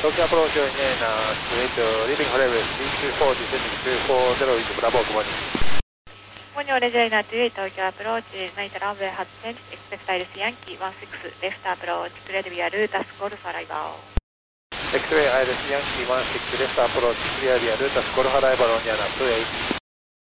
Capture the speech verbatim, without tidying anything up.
Tokyo approach in uh, straight uh, leaving Horebu, D two four descending two four zero into Bravo, good morning. Morning, Regina two eight Tokyo approach, night runway has changed, expect Iris Yankee one six, left approach, cleared via Lutas Golf arrival. X-ray Iris Yankee one six, left approach, clear via Lutas Golf arrival on Yana two eight.